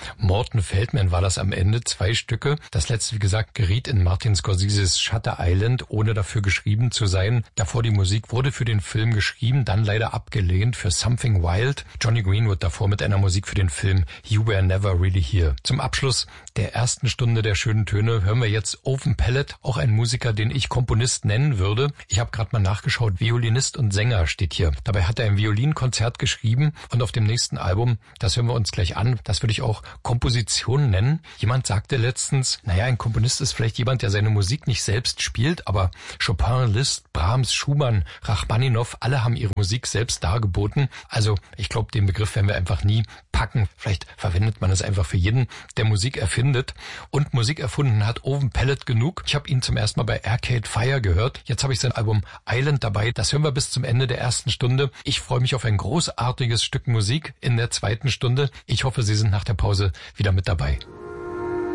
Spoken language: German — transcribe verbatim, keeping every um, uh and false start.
Morton Feldman war das am Ende, zwei Stücke. Das letzte, wie gesagt, geriet in Martin Scorseses Shutter Island, ohne dafür geschrieben zu sein. Davor die Musik wurde für den Film geschrieben, dann leider abgelehnt für Something Wild. Johnny Greenwood davor mit einer Musik für den Film You Were Never Really Here. Zum Abschluss der ersten Stunde der schönen Töne hören wir jetzt Owen Pallett, auch ein Musiker, den ich Komponist nennen würde. Ich habe gerade mal nachgeschaut, Violinist und Sänger steht hier. Dabei hat er ein Violinkonzert geschrieben und auf dem nächsten Album, das hören wir uns gleich an, das würde ich auch Komposition nennen. Jemand sagte letztens, naja, ein Komponist ist vielleicht jemand, der seine Musik nicht selbst spielt, aber Chopin, Liszt, Brahms, Schumann, Rachmaninow, alle haben ihre Musik selbst dargeboten. Also ich glaube, den Begriff werden wir einfach nie packen. Vielleicht verwendet man es einfach für jeden, der Musik erfindet. Und Musik erfunden hat Owen Pallett genug. Ich habe ihn zum ersten Mal bei Arcade Fire gehört. Jetzt habe ich sein Album Island dabei. Das hören wir bis zum Ende der ersten Stunde. Ich freue mich auf ein großartiges Stück Musik in der zweiten Stunde. Ich hoffe, Sie sind nach der Pause wieder mit dabei.